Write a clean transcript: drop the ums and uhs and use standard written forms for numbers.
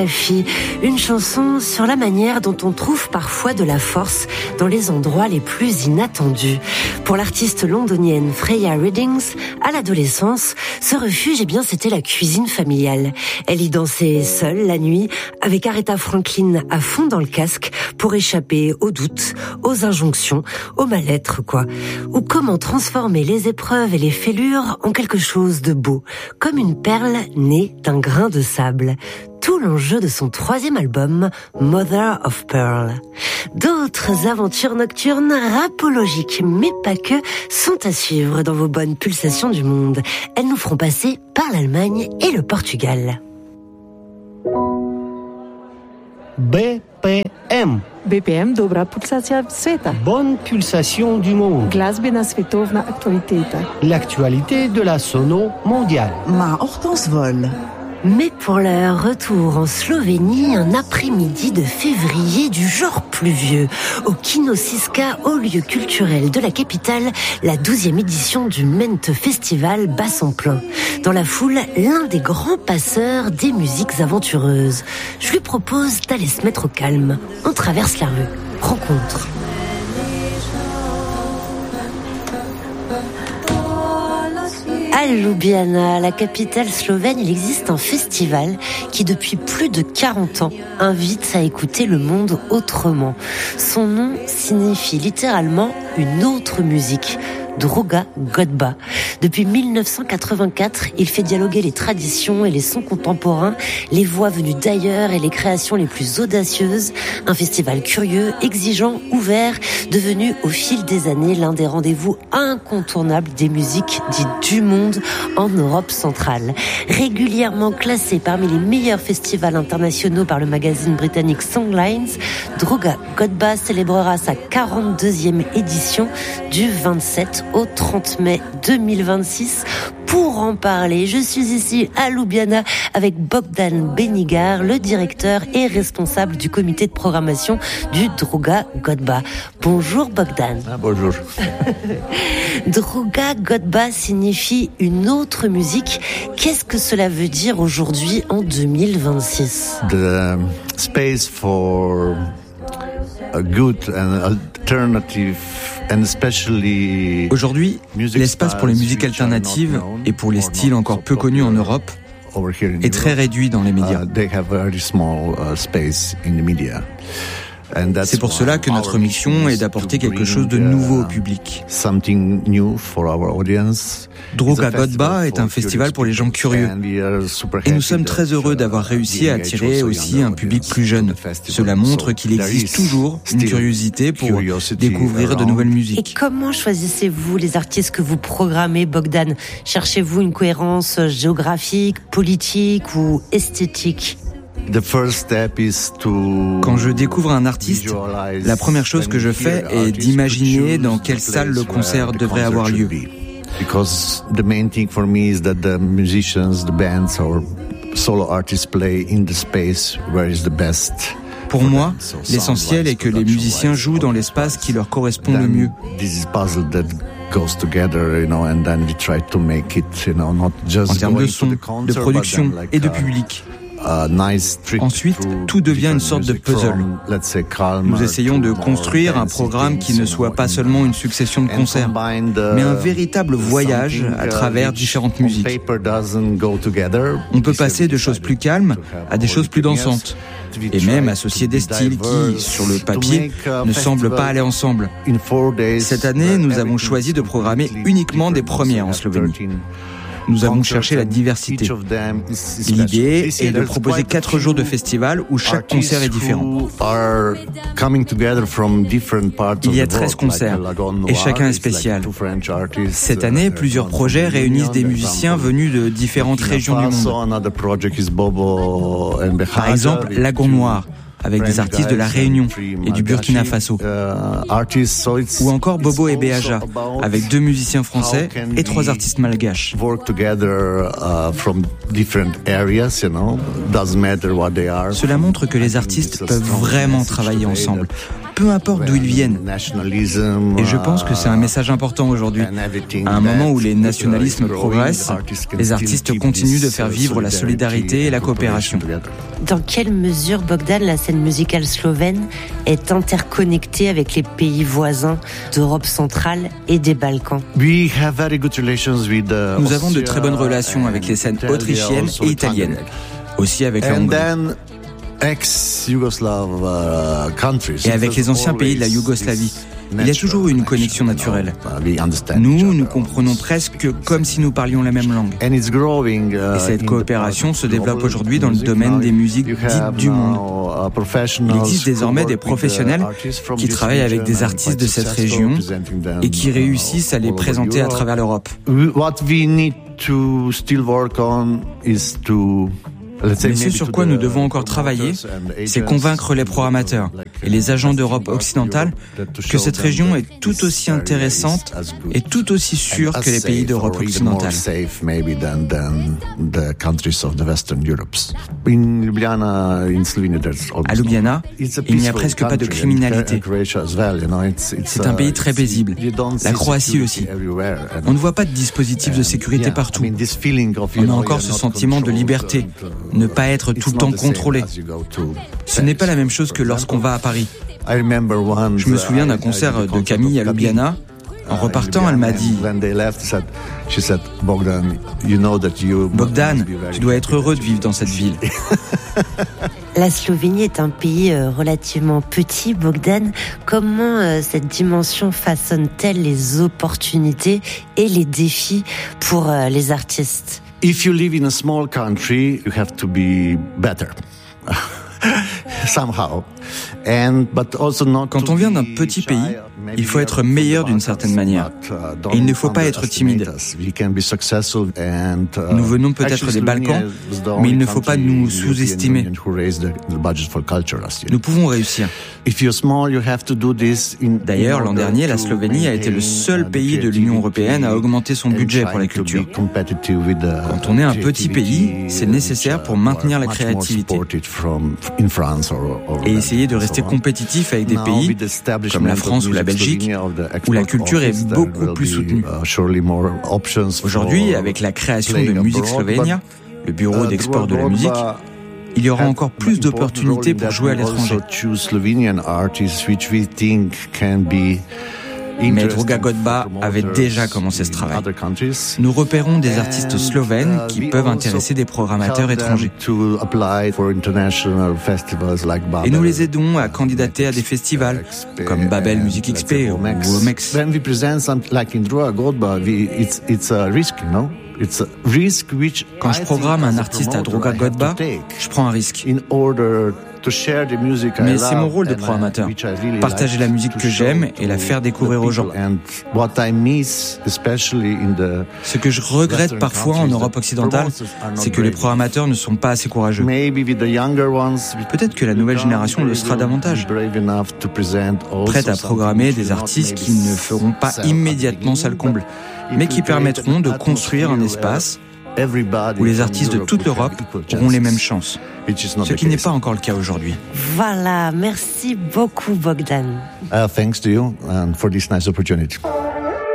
Une chanson sur la manière dont on trouve parfois de la force dans les endroits les plus inattendus. Pour l'artiste londonienne Freya Readings, à l'adolescence, ce refuge, c'était la cuisine familiale. Elle y dansait seule la nuit, avec Aretha Franklin à fond dans le casque, pour échapper aux doutes, aux injonctions, au mal-être, quoi. Ou comment transformer les épreuves et les fêlures en quelque chose de beau, comme une perle née d'un grain de sable. Tout l'enjeu de son 3e album, Mother of Pearl. D'autres aventures nocturnes rapologiques, mais pas que, sont à suivre dans vos bonnes pulsations du monde. Elles nous feront passer par l'Allemagne et le Portugal. BPM. BPM, dobra pulsacja sveta. Bonne pulsation du monde. Glazbena svetovna aktualiteta. L'actualité de la sono mondiale. Ma Hortense Vol. Mais pour leur retour en Slovénie, un après-midi de février du genre pluvieux. Au Kino Šiška, au lieu culturel de la capitale, la 12e édition du Mente Festival bat son plein. Dans la foule, l'un des grands passeurs des musiques aventureuses. Je lui propose d'aller se mettre au calme. On traverse la rue. Rencontre. À Ljubljana, la capitale slovène, il existe un festival qui, depuis plus de 40 ans, invite à écouter le monde autrement. Son nom signifie littéralement une autre musique. Druga Godba. Depuis 1984, il fait dialoguer les traditions et les sons contemporains, les voix venues d'ailleurs et les créations les plus audacieuses. Un festival curieux, exigeant, ouvert, devenu au fil des années l'un des rendez-vous incontournables des musiques dites du monde en Europe centrale. Régulièrement classé parmi les meilleurs festivals internationaux par le magazine britannique Songlines, Druga Godba célébrera sa 42e édition du 27 au 30 mai 2026. Pour en parler, je suis ici à Ljubljana avec Bogdan Benigar, le directeur et responsable du comité de programmation du Druga Godba. Bonjour Bogdan. Bonjour. Druga Godba signifie une autre musique. Qu'est-ce que cela veut dire aujourd'hui en 2026? The space for a good and alternative. Aujourd'hui, l'espace pour les musiques alternatives et pour les styles encore peu connus en Europe est très réduit dans les médias. C'est pour cela que notre mission est d'apporter quelque chose de nouveau au public. Druga Godba est un festival pour les gens curieux. Et nous sommes très heureux d'avoir réussi à attirer aussi un public plus jeune. Cela montre qu'il existe toujours une curiosité pour découvrir de nouvelles musiques. Et comment choisissez-vous les artistes que vous programmez, Bogdan? Cherchez-vous une cohérence géographique, politique ou esthétique? Quand je découvre un artiste, la première chose que je fais est d'imaginer dans quelle salle le concert devrait avoir lieu. Because the main thing for me is that the musicians, the bands or solo artists play in the space where is the best. Pour moi, l'essentiel est que les musiciens jouent dans l'espace qui leur correspond le mieux. En termes de son, de production et de public. Ensuite, tout devient une sorte de puzzle. Nous essayons de construire un programme qui ne soit pas seulement une succession de concerts, mais un véritable voyage à travers différentes musiques. On peut passer de choses plus calmes à des choses plus dansantes, et même associer des styles qui, sur le papier, ne semblent pas aller ensemble. Cette année, nous avons choisi de programmer uniquement des premières en Slovénie. Nous avons cherché la diversité. L'idée est de proposer 4 jours de festival où chaque concert est différent. Il y a 13 concerts et chacun est spécial. Cette année, plusieurs projets réunissent des musiciens venus de différentes régions du monde. Par exemple, Lagon Noir, avec des artistes de la Réunion et du Burkina Faso. Ou encore Bobo et Beaja, avec 2 musiciens français et 3 artistes malgaches. Cela montre que les artistes peuvent vraiment travailler ensemble. peu importe d'où ils viennent. Et je pense que c'est un message important aujourd'hui. À un moment où les nationalismes progressent, les artistes continuent de faire vivre la solidarité et la coopération. Dans quelle mesure, Bogdan, la scène musicale slovène est interconnectée avec les pays voisins d'Europe centrale et des Balkans? Nous avons de très bonnes relations avec les scènes autrichiennes et italiennes, aussi avec la Hongrie. Et avec les anciens pays de la Yougoslavie. Il y a toujours eu une connexion naturelle. Nous comprenons presque comme si nous parlions la même langue. Et cette coopération se développe aujourd'hui dans le domaine des musiques dites du monde. Il existe désormais des professionnels qui travaillent avec des artistes de cette région et qui réussissent à les présenter à travers l'Europe. Mais ce sur quoi nous devons encore travailler, c'est convaincre les programmateurs et les agents d'Europe occidentale que cette région est tout aussi intéressante et tout aussi sûre que les pays d'Europe occidentale. À Ljubljana, il n'y a presque pas de criminalité. C'est un pays très paisible. La Croatie aussi. On ne voit pas de dispositifs de sécurité partout. On a encore ce sentiment de liberté. Ne pas être tout le temps contrôlé. Ce n'est pas la même chose que lorsqu'on va à Paris. Je me souviens d'un concert de Camille à Ljubljana. En repartant, elle m'a dit « Bogdan, tu dois être heureux de vivre dans cette ville. » La Slovénie est un pays relativement petit, Bogdan. Comment cette dimension façonne-t-elle les opportunités et les défis pour les artistes? If you live in a small country, you have to be better. Somehow. Quand on vient d'un petit pays, il faut être meilleur d'une certaine manière. Et il ne faut pas être timide. Nous venons peut-être des Balkans, mais il ne faut pas nous sous-estimer. Nous pouvons réussir. D'ailleurs, l'an dernier, la Slovénie a été le seul pays de l'Union européenne à augmenter son budget pour la culture. Quand on est un petit pays, c'est nécessaire pour maintenir la créativité et essayer de rester compétitif avec des pays comme la France ou la Belgique, où la culture est beaucoup plus soutenue. Aujourd'hui, avec la création de Music Slovenia, le bureau d'export de la musique, il y aura encore plus d'opportunités pour jouer à l'étranger. Mais Druga Godba avait déjà commencé ce travail. Nous repérons des artistes slovènes qui peuvent intéresser des programmateurs étrangers. Et nous les aidons à candidater à des festivals comme Babel Music XP ou Omex. Quand je programme un artiste à Druga Godba, je prends un risque. Mais c'est mon rôle de programmateur. Partager la musique que j'aime et la faire découvrir aux gens. Ce que je regrette parfois en Europe occidentale, c'est que les programmateurs ne sont pas assez courageux. Peut-être que la nouvelle génération le sera davantage. Prête à programmer des artistes qui ne feront pas immédiatement salle comble, mais qui permettront de construire un espace où les artistes de toute l'Europe auront les mêmes chances. Ce qui n'est pas encore le cas aujourd'hui. Voilà, merci beaucoup Bogdan. Thanks to you and for this nice opportunity.